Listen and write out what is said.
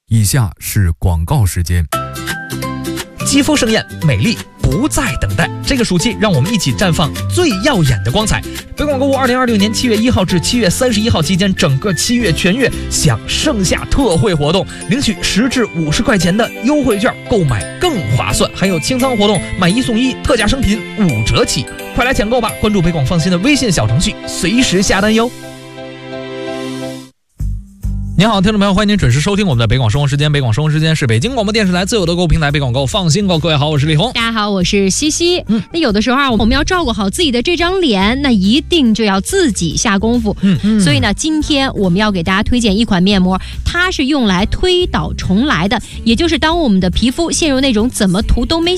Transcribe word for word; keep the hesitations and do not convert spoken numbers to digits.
以下是广告时间。 肌肤盛艳，美丽不再等待。这个暑期，让我们一起绽放最耀眼的光彩。北广购物二零二六年七月一号至七月三十一号期间，整个七月全月享盛夏特惠活动，领取十至五十块钱的优惠券，购买更划算。还有清仓活动，买一送一，特价商品五折起，快来抢购吧！关注北广放心的微信小程序，随时下单哟。您好，听众朋友，欢迎您准时收听我们的北广生活时间。北广生活时间是北京广播电视台自有的购物平台北广购放心购。各位好，我是李红。 大家好，我是西西。 嗯， 那有的时候啊，我们要照顾好自己的这张脸，那一定就要自己下功夫。 嗯嗯。 所以呢，今天我们要给大家推荐一款面膜，它是用来推倒重来的，也就是当我们的皮肤陷入那种怎么涂都没